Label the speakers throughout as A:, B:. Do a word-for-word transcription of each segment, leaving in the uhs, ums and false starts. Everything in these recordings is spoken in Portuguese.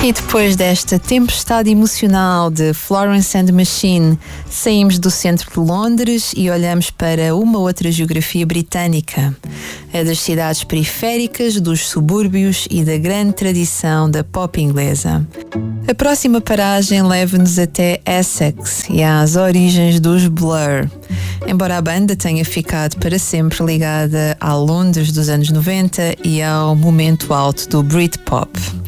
A: E depois desta tempestade emocional de Florence and the Machine, saímos do centro de Londres e olhamos para uma outra geografia britânica, a das cidades periféricas, dos subúrbios e da grande tradição da pop inglesa. A próxima paragem leva-nos até Essex e às origens dos Blur. Embora a banda tenha ficado para sempre ligada à Londres dos anos noventa e ao momento alto do Britpop.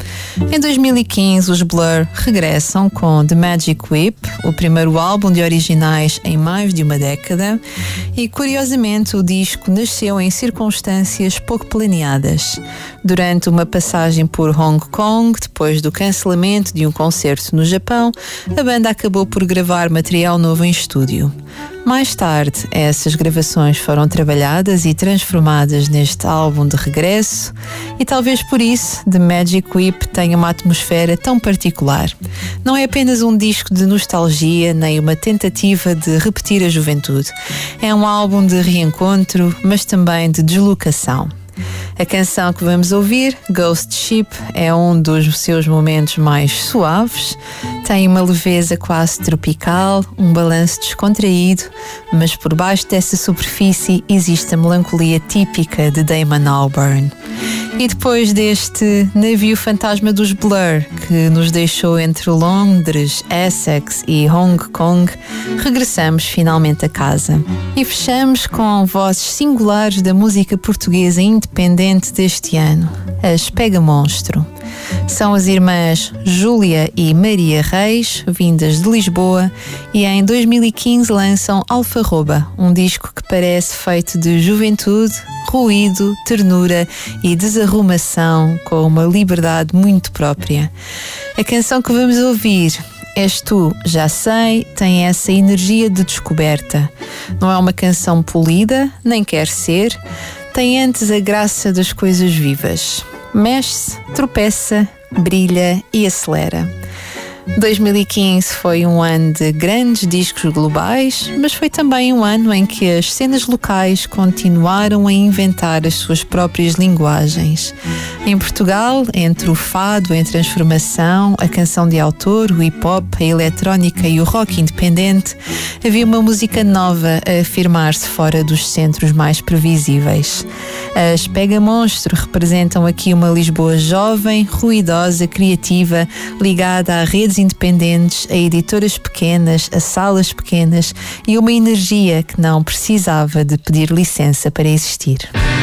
A: Em dois mil e quinze, os Blur regressam com The Magic Whip, o primeiro álbum de originais em mais de uma década, e curiosamente o disco nasceu em circunstâncias pouco planeadas. Durante uma passagem por Hong Kong, depois do cancelamento de um concerto no Japão, a banda acabou por gravar material novo em estúdio. Mais tarde, essas gravações foram trabalhadas e transformadas neste álbum de regresso, e talvez por isso The Magic Whip tenha uma atmosfera tão particular. Não é apenas um disco de nostalgia, nem uma tentativa de repetir a juventude. É um álbum de reencontro, mas também de deslocação. A canção que vamos ouvir, Ghost Ship, é um dos seus momentos mais suaves, tem uma leveza quase tropical, um balanço descontraído, mas por baixo dessa superfície existe a melancolia típica de Damon Albarn. E depois deste navio fantasma dos Blur, que nos deixou entre Londres, Essex e Hong Kong, regressamos finalmente a casa. E fechamos com vozes singulares da música portuguesa independente deste ano, as Pega Monstro. São as irmãs Júlia e Maria Reis, vindas de Lisboa, e em dois mil e quinze lançam Alfarroba, um disco que parece feito de juventude, ruído, ternura e desarrumação, com uma liberdade muito própria. A canção que vamos ouvir, És Tu, Já Sei, tem essa energia de descoberta. Não é uma canção polida, nem quer ser, tem antes a graça das coisas vivas. Mexe-se, tropeça, brilha e acelera. dois mil e quinze foi um ano de grandes discos globais, mas foi também um ano em que as cenas locais continuaram a inventar as suas próprias linguagens. Em Portugal, entre o fado em transformação, a canção de autor, o hip-hop, a eletrónica e o rock independente, havia uma música nova a afirmar-se fora dos centros mais previsíveis. As Pega Monstro representam aqui uma Lisboa jovem, ruidosa, criativa, ligada a redes independentes, a editoras pequenas, a salas pequenas e uma energia que não precisava de pedir licença para existir.